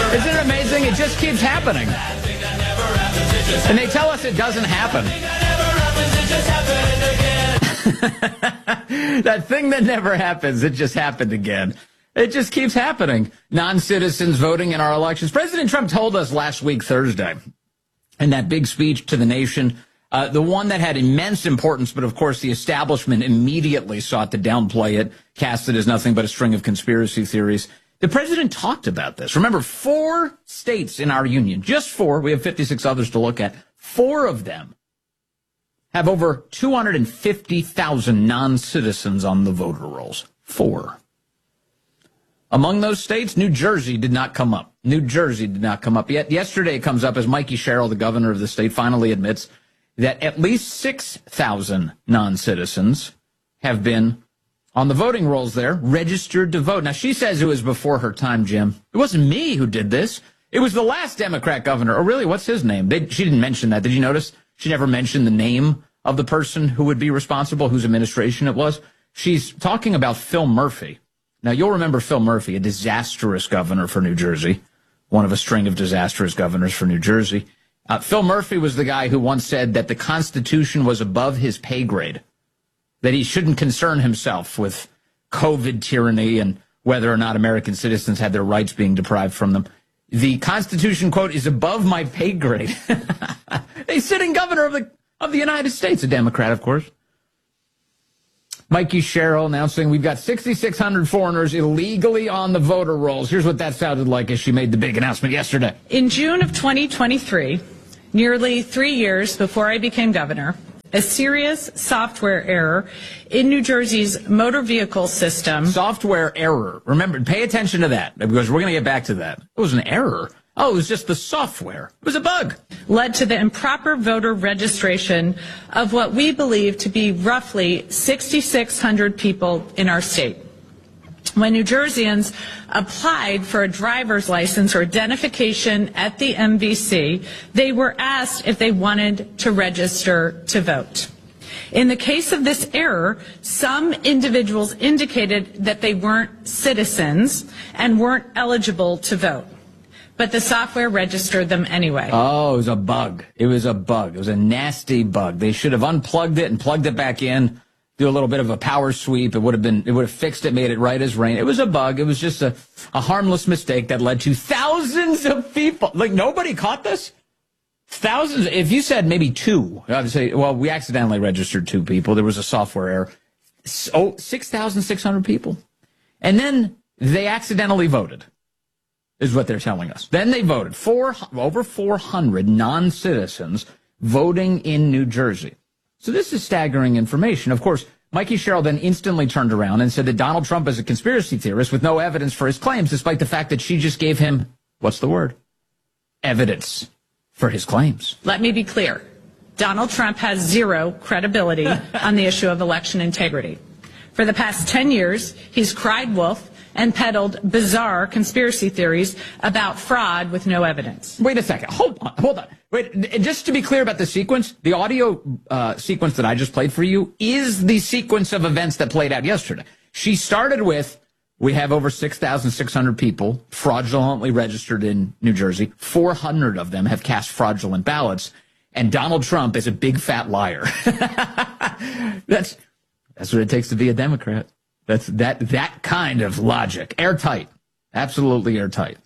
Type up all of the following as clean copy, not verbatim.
Isn't it amazing? It just keeps happening. And they tell us it doesn't happen. That thing that never happens, it just happened again. It just keeps happening. Non-citizens voting in our elections. President Trump told us last week, Thursday, in that big speech to the nation, the one that had immense importance, but of course the establishment immediately sought to downplay it, cast it as nothing but a string of conspiracy theories. The president talked about this. Remember, 4 states in our union, just 4, we have 56 others to look at, 4 of them have over 250,000 non-citizens on the voter rolls. 4. Among those states, New Jersey did not come up. New Jersey did not come up yet. Yesterday it comes up as Mikey Sherrill, the governor of the state, finally admits that at least 6,000 non-citizens have been on the voting rolls there, registered to vote. Now, she says it was before her time, Jim. It wasn't me who did this. It was the last Democrat governor. Or really, what's his name? She didn't mention that. Did you notice? She never mentioned the name of the person who would be responsible, whose administration it was. She's talking about Phil Murphy. Now, you'll remember Phil Murphy, a disastrous governor for New Jersey, one of a string of disastrous governors for New Jersey. Phil Murphy was the guy who once said that the Constitution was above his pay grade, that he shouldn't concern himself with COVID tyranny and whether or not American citizens had their rights being deprived from them. The Constitution, quote, is above my pay grade. A sitting governor of the United States, a Democrat, of course. Mikey Sherrill announcing we've got 6,600 foreigners illegally on the voter rolls. Here's what that sounded like as she made the big announcement yesterday. In June of 2023, nearly 3 years before I became governor, a serious software error in New Jersey's motor vehicle system. Software error. Remember, pay attention to that, because we're going to get back to that. It was an error. Oh, it was just the software. It was a bug. Led to the improper voter registration of what we believe to be roughly 6,600 people in our state. When New Jerseyans applied for a driver's license or identification at the MVC, they were asked if they wanted to register to vote. In the case of this error, some individuals indicated that they weren't citizens and weren't eligible to vote. But the software registered them anyway. Oh, it was a bug. It was a bug. It was a nasty bug. They should have unplugged it and plugged it back in, do a little bit of a power sweep. It would have fixed it, made it right as rain. It was a bug. It was just a harmless mistake that led to thousands of people. Like, nobody caught this? Thousands. If you said maybe 2, I would say, well, we accidentally registered 2 people. There was a software error. 6,600 people. And then they accidentally voted, is what they're telling us. Then they voted. Over 400 non-citizens voting in New Jersey. So this is staggering information. Of course, Mikey Sherrill then instantly turned around and said that Donald Trump is a conspiracy theorist with no evidence for his claims, despite the fact that she just gave him, what's the word? Evidence for his claims. Let me be clear. Donald Trump has zero credibility on the issue of election integrity. For the past 10 years, he's cried wolf and peddled bizarre conspiracy theories about fraud with no evidence. Wait a second. Hold on. Wait, just to be clear about the sequence, the audio sequence that I just played for you is the sequence of events that played out yesterday. She started with, we have over 6,600 people fraudulently registered in New Jersey. 400 of them have cast fraudulent ballots. And Donald Trump is a big fat liar. That's what it takes to be a Democrat. That's that kind of logic. Airtight. Absolutely airtight.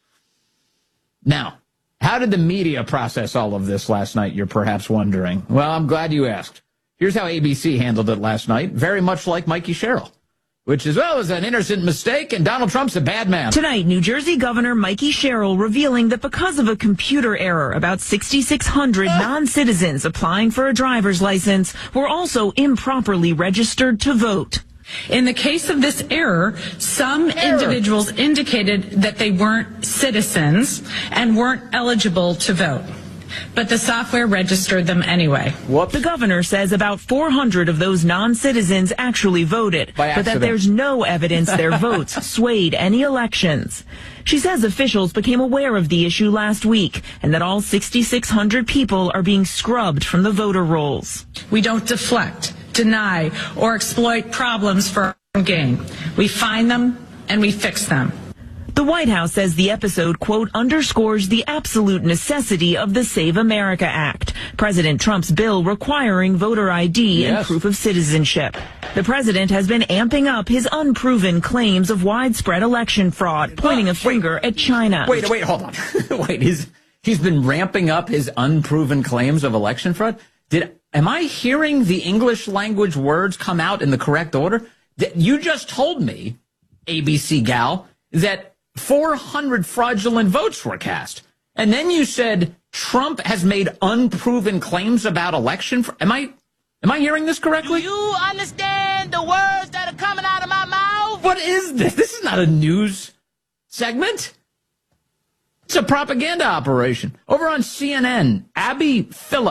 Now, how did the media process all of this last night, you're perhaps wondering? Well, I'm glad you asked. Here's how ABC handled it last night, very much like Mikey Sherrill, which as well is an innocent mistake, and Donald Trump's a bad man. Tonight, New Jersey Governor Mikey Sherrill revealing that because of a computer error, about 6,600 non-citizens applying for a driver's license were also improperly registered to vote. In the case of this error, some individuals indicated that they weren't citizens and weren't eligible to vote. But the software registered them anyway. Whoops. The governor says about 400 of those non-citizens actually voted, but that there's no evidence their votes swayed any elections. She says officials became aware of the issue last week and that all 6,600 people are being scrubbed from the voter rolls. We don't deflect, deny, or exploit problems for our own gain. We find them and we fix them. The White House says the episode, quote, underscores the absolute necessity of the Save America Act, President Trump's bill requiring voter ID and proof of citizenship. The president has been amping up his unproven claims of widespread election fraud, pointing a finger at China. Wait, hold on. Wait, he's been ramping up his unproven claims of election fraud? Am I hearing the English language words come out in the correct order? You just told me, ABC gal, that 400 fraudulent votes were cast. And then you said Trump has made unproven claims about election. Am I hearing this correctly? Do you understand the words that are coming out of my mouth? What is this? This is not a news segment. It's a propaganda operation. Over on CNN, Abby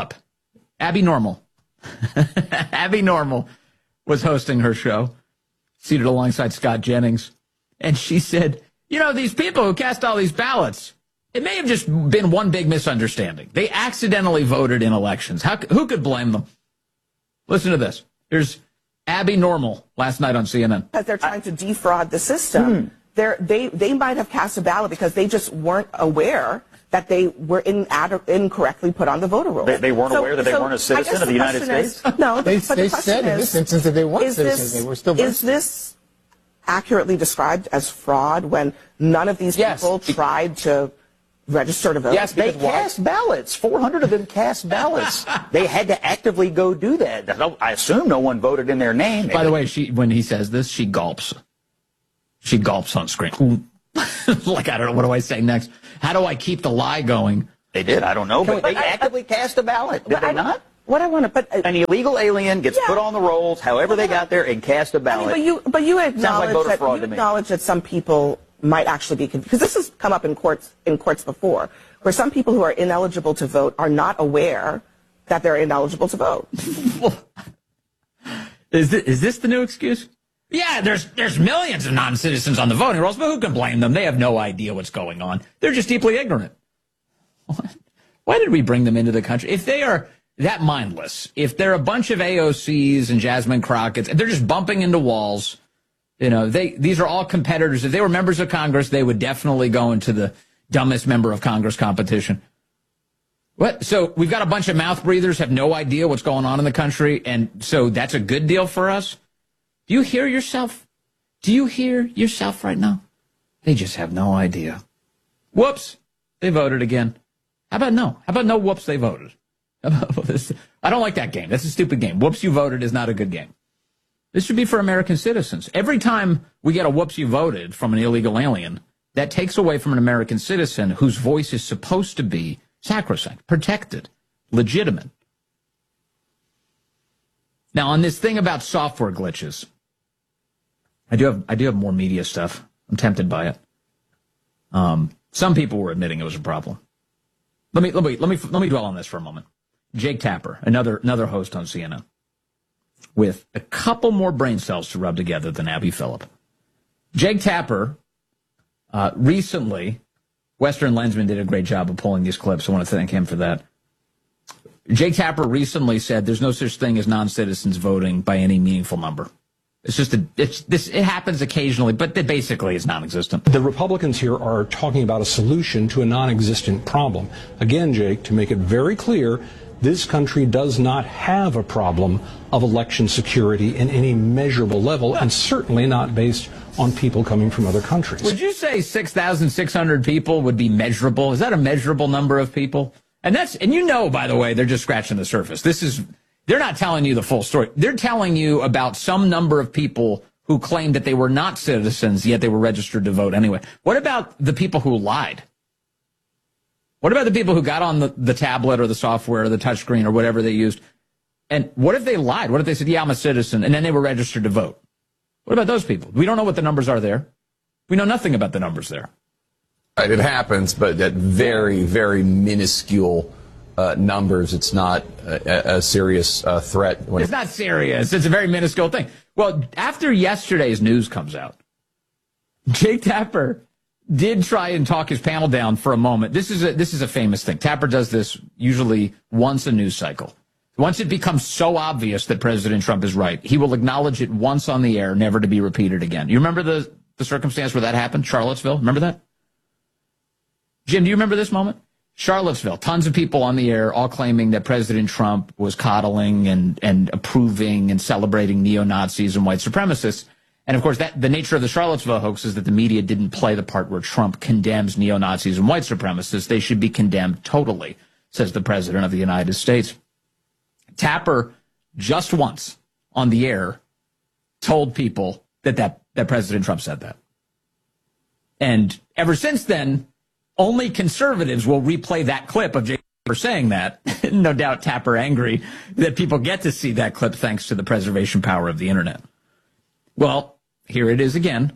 Normal. Abby Normal was hosting her show, seated alongside Scott Jennings. And she said, these people who cast all these ballots, it may have just been one big misunderstanding. They accidentally voted in elections. Who could blame them? Listen to this. Here's Abby Normal last night on CNN. Because they're trying to defraud the system. They might have cast a ballot because they just weren't aware that they were incorrectly put on the voter roll. They weren't aware that they weren't a citizen of the United States? No, they said in this instance that they weren't citizens. They were still voting. Is this accurately described as fraud when none of these people tried to register to vote? Yes, they cast ballots. 400 of them cast ballots. They had to actively go do that. I assume no one voted in their name. By the way, when he says this, she gulps. She gulps on screen. Like, I don't know, what do I say next? How do I keep the lie going? They did, I don't know, but they actively cast a ballot, did they not? What I want to put an illegal alien gets put on the rolls, however they got there, and cast a ballot. But you acknowledge that some people might actually be confused, because this has come up in courts before, where some people who are ineligible to vote are not aware that they're ineligible to vote. Is this the new excuse? Yeah, there's millions of non-citizens on the voting rolls, but who can blame them? They have no idea what's going on. They're just deeply ignorant. Why did we bring them into the country? If they are that mindless, if they're a bunch of AOCs and Jasmine Crockett's, they're just bumping into walls. These are all competitors. If they were members of Congress, they would definitely go into the dumbest member of Congress competition. What? So we've got a bunch of mouth breathers, have no idea what's going on in the country, and so that's a good deal for us? Do you hear yourself? Do you hear yourself right now? They just have no idea. Whoops, they voted again. How about no? How about no whoops, they voted? I don't like that game. That's a stupid game. Whoops, you voted is not a good game. This should be for American citizens. Every time we get a whoops, you voted from an illegal alien, that takes away from an American citizen whose voice is supposed to be sacrosanct, protected, legitimate. Now, on this thing about software glitches, I do have more media stuff. I'm tempted by it. Some people were admitting it was a problem. Let me dwell on this for a moment. Jake Tapper, another host on CNN, with a couple more brain cells to rub together than Abby Phillip. Jake Tapper, recently, Western Lensman did a great job of pulling these clips. I want to thank him for that. Jake Tapper recently said there's no such thing as non-citizens voting by any meaningful number. It's just it happens occasionally, but it basically is non-existent. The Republicans here are talking about a solution to a non-existent problem. Again, Jake, to make it very clear, this country does not have a problem of election security in any measurable level, and certainly not based on people coming from other countries. Would you say 6,600 people would be measurable? Is that a measurable number of people? And by the way, they're just scratching the surface. They're not telling you the full story. They're telling you about some number of people who claimed that they were not citizens, yet they were registered to vote anyway. What about the people who lied? What about the people who got on the tablet or the software or the touchscreen or whatever they used? And what if they lied? What if they said, yeah, I'm a citizen, and then they were registered to vote? What about those people? We don't know what the numbers are there. We know nothing about the numbers there. Right, it happens, but at very, very minuscule numbers. It's not a serious threat. It's not serious. It's a very minuscule thing. Well, after yesterday's news comes out, Jake Tapper did try and talk his panel down for a moment. This is a famous thing. Tapper does this usually once a news cycle. Once it becomes so obvious that President Trump is right, he will acknowledge it once on the air, never to be repeated again. You remember the the circumstance where that happened? Charlottesville. Remember that? Jim, do you remember this moment? Charlottesville, tons of people on the air all claiming that President Trump was coddling and approving and celebrating neo-Nazis and white supremacists. And, of course, the nature of the Charlottesville hoax is that the media didn't play the part where Trump condemns neo-Nazis and white supremacists. They should be condemned totally, says the President of the United States. Tapper, just once on the air, told people that President Trump said that. And ever since then, only conservatives will replay that clip of Jay Tapper saying that. No doubt Tapper angry that people get to see that clip thanks to the preservation power of the internet. Well, here it is again.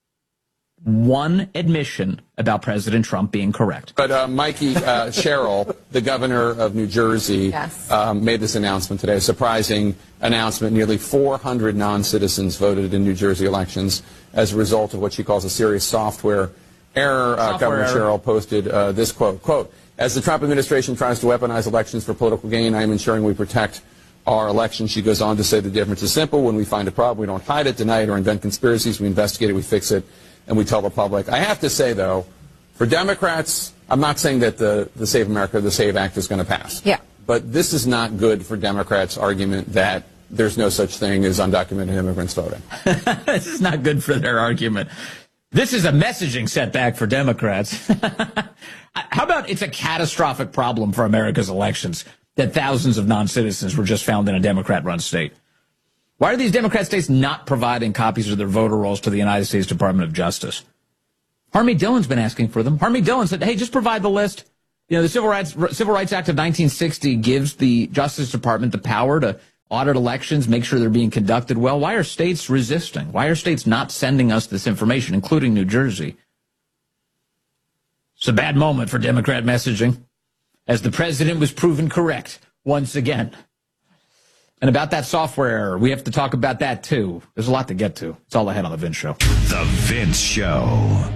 One admission about President Trump being correct. But Mikey Sherrill, the governor of New Jersey, made this announcement today, a surprising announcement. Nearly 400 non-citizens voted in New Jersey elections as a result of what she calls a serious software error. Governor Sherrill posted this quote, as the Trump administration tries to weaponize elections for political gain, I am ensuring we protect our election. She goes on to say the difference is simple. When we find a problem, we don't hide it, deny it, or invent conspiracies. We investigate it, we fix it, and we tell the public. I have to say, though, for Democrats, I'm not saying that the Save America, the SAVE Act is going to pass. Yeah. But this is not good for Democrats' argument that there's no such thing as undocumented immigrants voting. This is not good for their argument. This is a messaging setback for Democrats. How about it's a catastrophic problem for America's elections that thousands of non-citizens were just found in a Democrat-run state? Why are these Democrat states not providing copies of their voter rolls to the United States Department of Justice? Harmy Dillon's been asking for them. Harmy Dillon said, hey, just provide the list. You know, the Civil Rights Act of 1960 gives the Justice Department the power to audit elections, make sure they're being conducted well. Why are states resisting? Why are states not sending us this information, including New Jersey? It's a bad moment for Democrat messaging, as the president was proven correct once again. And about that software error, we have to talk about that, too. There's a lot to get to. It's all ahead on The Vince Show. The Vince Show.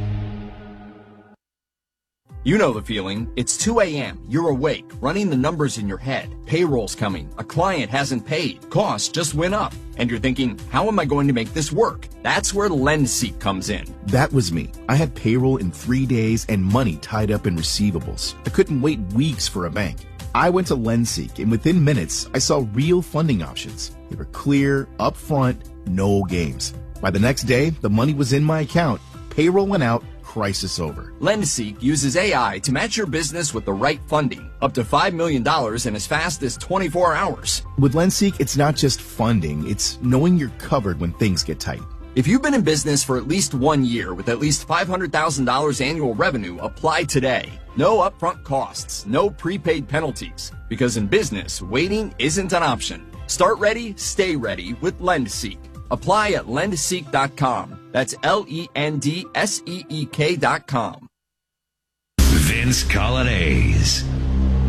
You know the feeling. It's 2 a.m. You're awake, running the numbers in your head. Payroll's coming. A client hasn't paid. Costs just went up. And you're thinking, how am I going to make this work? That's where LendSeek comes in. That was me. I had payroll in 3 days and money tied up in receivables. I couldn't wait weeks for a bank. I went to LendSeek, and within minutes, I saw real funding options. They were clear, upfront, no games. By the next day, the money was in my account. Payroll went out. Crisis over. LendSeek uses AI to match your business with the right funding, up to $5 million in as fast as 24 hours. With LendSeek, it's not just funding, it's knowing you're covered when things get tight. If you've been in business for at least 1 year with at least $500,000 annual revenue, apply today. No upfront costs, no prepaid penalties, because in business, waiting isn't an option. Start ready, stay ready with LendSeek. Apply at lendseek.com. That's LENDSEEK.com. Vince Coglianese.